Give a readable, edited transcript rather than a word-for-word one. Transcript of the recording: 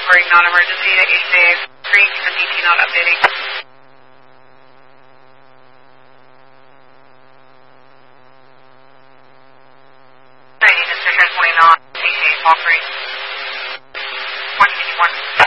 reporting non-emergency to 8 days. Creek, the DT not updating. 90 to 29, 88, Walk 3. 151.